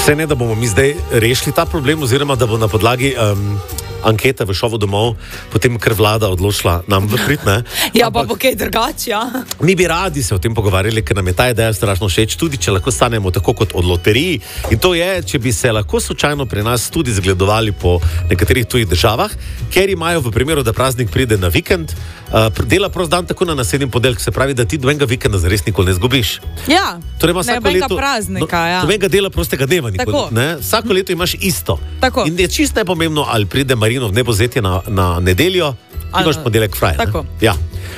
Vse ne, da bomo mi zdaj rešili ta problem, oziroma da bo na podlagi ankete v šovu domov potem kar vlada odločila nam v prid, ne? Ja, pa bo kaj drugače, ja. Mi bi radi se o tem pogovarjali, ker nam je ta ideja strašno všeč, tudi če lahko stanemo tako kot od loteriji. In to je, če bi se lahko slučajno pri nas tudi zgledovali po nekaterih tujih državah, ker imajo v primeru, da praznik pride na vikend, dela prost dan tako na naslednji ponedeljek, se pravi, da ti dobenega vikenda zares nikoli ne zgubiš. Ja, torej ima vsako leto praznika, ja. Dobenega dela prostega dneva nikoli, ne? Vsako leto imaš isto. Tako. In je čisto nepomembno, ali pride Marino v nebozetje na nedeljo, ti imaš ponedeljek fraj. Tako. Ja.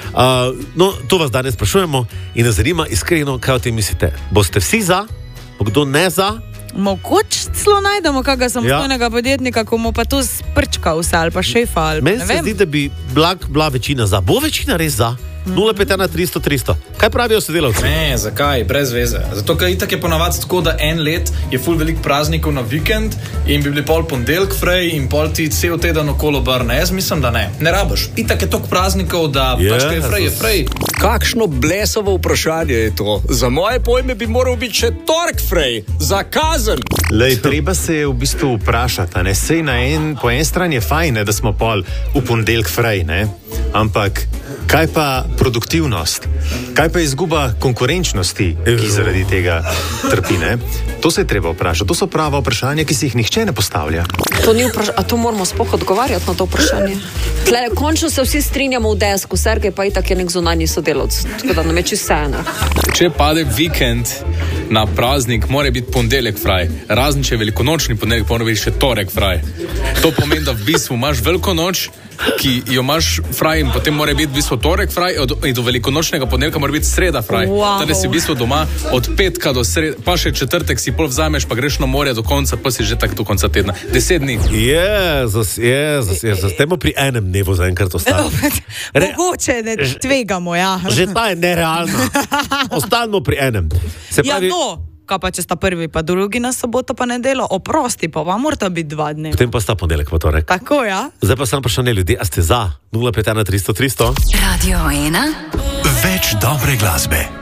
No, to vas danes sprašujemo in nas zanima iskreno, kaj o tem mislite. Boste vsi za, kdo ne za? Mogoče celo najdemo kakega samostojnega podjetnika, ko mu pa to sprčka vse, ali pa šefa, ali meni se zdi, da bi bila večina za. Bo večina res za? 051 300 300. Kaj pravijo sodelavci? Ne, zakaj? Brez veze. Zato, ker itak je ponavadi tako, da en let je ful velik praznikov na vikend in bi bili pol ponedeljek frej in pol ti cel teden okolo obrne. Jaz mislim, da ne. Ne rabiš. Itak je toliko praznikov, da pač kaj je frej. Kakšno blesovo vprašanje je to? Za moje pojme bi moral biti še tork frej. Za kazen. Lej, treba se je v bistvu vprašati, ne? Sej po eni strani je fajn, ne, da smo pol v ponedeljek frej, ne? Ampak kaj pa produktivnost? Kaj pa izguba konkurenčnosti, ki zaradi tega trpi, ne? To se je treba vprašati. To so prava vprašanja, ki si jih nihče ne postavlja. To ni a to moramo sploh odgovarjati na to vprašanje? Tle, končno se vsi strinjamo v desku, Sergej pa itak je nek zunanji sodelavec, tako da nam je čisto vseeno. Če pade vikend na praznik, mora biti ponedeljek fraj. Razen če je velikonočni ponedeljek, mora biti še torek fraj. To pomeni, da v bistvu imaš veliko noč, ki jo imaš fraj in potem mora biti v bistvu torek fraj in do velikonočnega ponedeljka mora biti sreda fraj. Wow. Teda si v bistvu doma od petka do sreda, pa še četrtek si pol vzameš, pa greš na morje do konca, pa si že tak do konca tedna. 10 dni. Jezus. Temo pri enem dnevu zaenkrat ostalo. Mogoče ne tvegamo, ja. Že ta je nerealna. Ostalno pri enem. Se pravi, Ja, no. Kaj pa če sta prvi pa drugi na soboto pa nedeljo, oprosti pa morata biti 2 dni. potem pa sta ponedeljek pa torek. Tako, ja. Zdaj pa samo vprašanje ljudi, a ste za 051 300 300? Radio 1. Več dobre glasbe.